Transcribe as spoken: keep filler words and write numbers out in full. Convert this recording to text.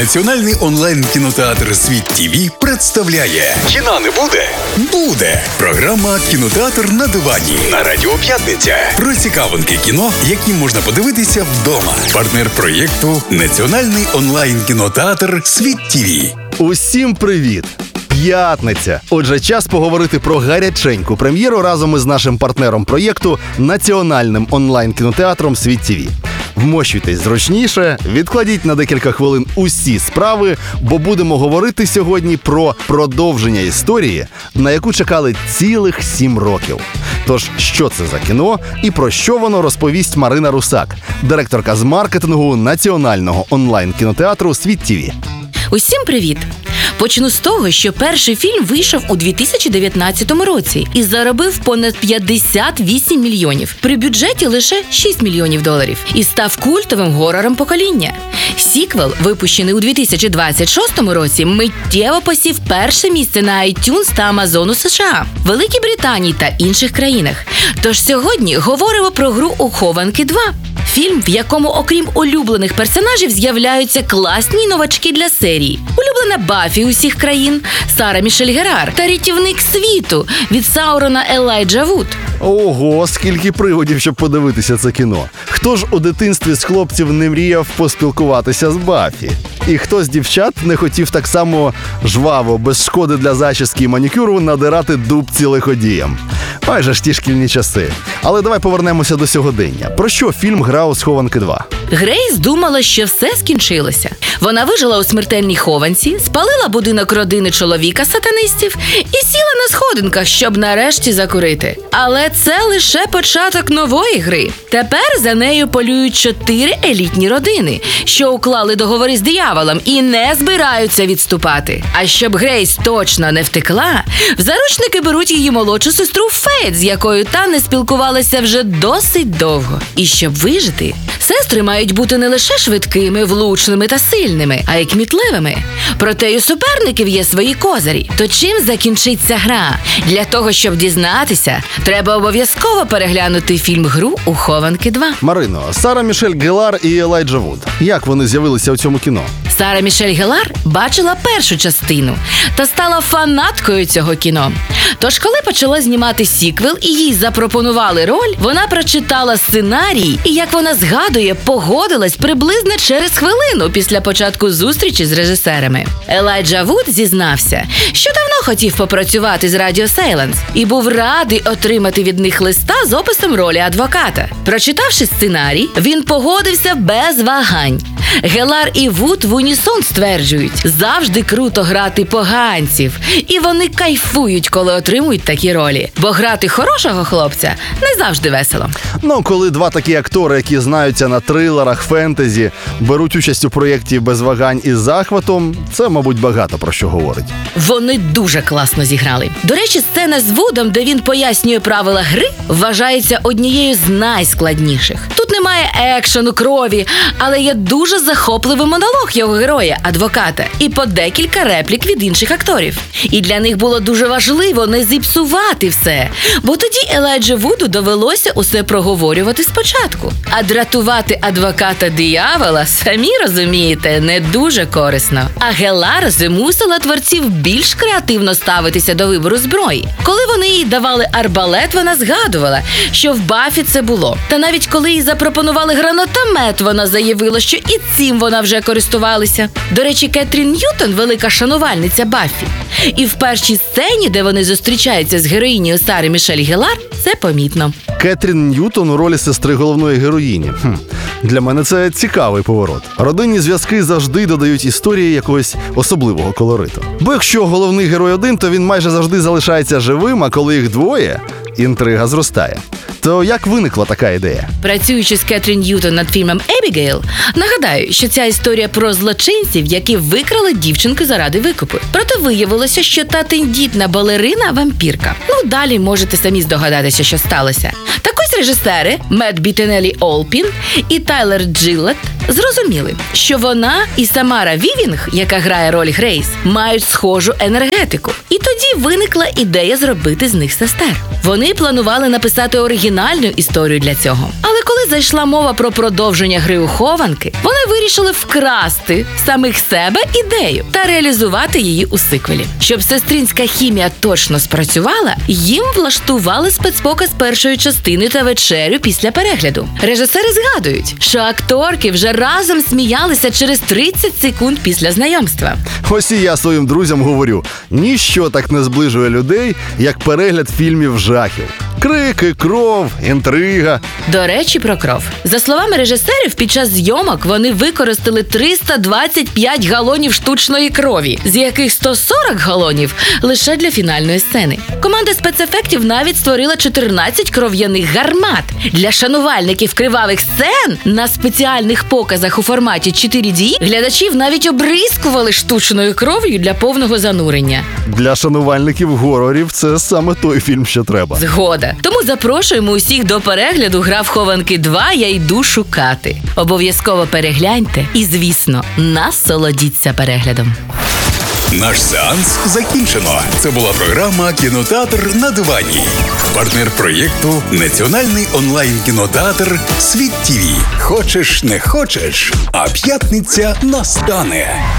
Національний онлайн-кінотеатр «Світ ТВ» представляє «Кіна не буде? Буде!» Програма «Кінотеатр на дивані» на Радіо П'ятниця. Про цікавинки кіно, які можна подивитися вдома. Партнер проєкту Національний онлайн-кінотеатр «Світ ТВ». Усім привіт! П'ятниця! Отже, час поговорити про гаряченьку прем'єру разом із нашим партнером проєкту Національним онлайн-кінотеатром «Світ ТВ». Вмощуйтесь зручніше, відкладіть на декілька хвилин усі справи, бо будемо говорити сьогодні про продовження історії, на яку чекали цілих сім років. Тож, що це за кіно і про що воно розповість Марина Русак, директорка з маркетингу Національного онлайн-кінотеатру «Світ ТВ». Усім привіт! Почну з того, що перший фільм вийшов у дві тисячі дев'ятнадцятому році і заробив понад п'ятдесят вісім мільйонів, при бюджеті лише шість мільйонів доларів, і став культовим горором покоління. Сіквел, випущений у дві тисячі двадцять шостому році, миттєво посів перше місце на iTunes та Амазону США, Великій Британії та інших країнах. Тож сьогодні говоримо про гру у хованки два. Фільм, в якому, окрім улюблених персонажів, з'являються класні новачки для серії. Улюблена Баффі усіх країн, Сара Мішель Герар та рятівник світу від Саурона Елайджа Вуд. Ого, скільки приводів, щоб подивитися це кіно. Хто ж у дитинстві з хлопців не мріяв поспілкуватися з Баффі? І хто з дівчат не хотів так само жваво, без шкоди для зачіски і манікюру, надирати дубці лиходіям? Майже ж ті шкільні часи. Але давай повернемося до сьогодення. Про що фільм «Гра у схованки два»? Грейс думала, що все скінчилося. Вона вижила у смертельній хованці, спалила будинок родини чоловіка-сатанистів і сіла на сходинках, щоб нарешті закурити. Але це лише початок нової гри. Тепер за нею полюють чотири елітні родини, що уклали договори з дияволом і не збираються відступати. А щоб Грейс точно не втекла, в заручники беруть її молодшу сестру Фейт, з якою та не спілкувалася вже досить довго. І щоб вижити, сестри мають бути не лише швидкими, влучними та сильними, а й кмітливими. Проте й у суперників є свої козирі. То чим закінчиться гра? Для того, щоб дізнатися, треба обов'язково переглянути фільм «Гру у хованки два». Марино, Сара Мішель Гелар і Елайджа Вуд. Як вони з'явилися у цьому кіно? Сара Мішель Гелар бачила першу частину та стала фанаткою цього кіно. Тож, коли почала знімати сіквел і їй запропонували роль, вона прочитала сценарій і, як вона згадує, погодилась приблизно через хвилину після початку зустрічі з режисерами. Елайджа Вуд зізнався, що давно хотів попрацювати з Радіо Сейленс і був радий отримати від них листа з описом ролі адвоката. Прочитавши сценарій, він погодився без вагань. Гелар і Вуд в унісон стверджують, завжди круто грати поганців. І вони кайфують, коли отримують такі ролі. Бо грати хорошого хлопця не завжди весело. Ну, коли два такі актори, які знаються на трилерах, фентезі, беруть участь у проєкті без вагань і захватом, це, мабуть, багато про що говорить. Вони дуже класно зіграли. До речі, сцена з Вудом, де він пояснює правила гри, вважається однією з найскладніших. Тут немає екшену, крові, але є дуже захопливий монолог його героя, адвоката, і по декілька реплік від інших акторів. І для них було дуже важливо не зіпсувати все, бо тоді Елайджа Вуду довелося усе проговорювати спочатку. А дратувати адвоката диявола, самі розумієте, не дуже корисно. А Гелар змусила творців більш креативно ставитися до вибору зброї. Коли вони їй давали арбалет, вона згадувала, що в Баффі це було. Та навіть коли їй запропонували гранатомет, вона заявила, що і цим вона вже користувалася. До речі, Кетрін Ньютон – велика шанувальниця Баффі. І в першій сцені, де вони зустрічаються з героїнею Сари Мішель Гелар, це помітно. Кетрін Ньютон у ролі сестри головної героїні. Хм. Для мене це цікавий поворот. Родинні зв'язки завжди додають історії якогось особливого колориту. Бо якщо головний герой один, то він майже завжди залишається живим, а коли їх двоє, інтрига зростає. То як виникла така ідея? Працюючи з Кетрін Ньютон над фільмом «Ебігейл», нагадаю, що ця історія про злочинців, які викрали дівчинку заради викупу. Проте виявилося, що та тендітна балерина – вампірка. Ну, далі можете самі здогадатися, що сталося. Так ось режисери Мет Бітенелі Олпін і Тайлер Джилет зрозуміли, що вона і Самара Вівінг, яка грає роль Грейс, мають схожу енергетику. І тоді виникла ідея зробити з них сестер. Вони планували написати оригінальну оригінальну історію для цього. Але коли зайшла мова про продовження гри у хованки, вони вирішили вкрасти в самих себе ідею та реалізувати її у сиквелі. Щоб сестринська хімія точно спрацювала, їм влаштували спецпоказ першої частини та вечерю після перегляду. Режисери згадують, що акторки вже разом сміялися через тридцять секунд після знайомства. Ось і я своїм друзям говорю, ніщо так не зближує людей, як перегляд фільмів жахів. Крики, кров, інтрига. До речі, про кров. За словами режисерів, під час зйомок вони використали триста двадцять п'ять галонів штучної крові, з яких сто сорок галонів лише для фінальної сцени. Команда спецефектів навіть створила чотирнадцять кров'яних гармат. Для шанувальників кривавих сцен на спеціальних показах у форматі чотири ді глядачів навіть обрискували штучною кров'ю для повного занурення. Для шанувальників горорів це саме той фільм, що треба. Згода. Тому запрошуємо усіх до перегляду «Гра в хованки два. Я йду шукати». Обов'язково перегляньте і, звісно, насолодіться переглядом. Наш сеанс закінчено. Це була програма «Кінотеатр на дивані». Партнер проєкту – Національний онлайн-кінотеатр «Світ ТІВІ». Хочеш, не хочеш, а п'ятниця настане.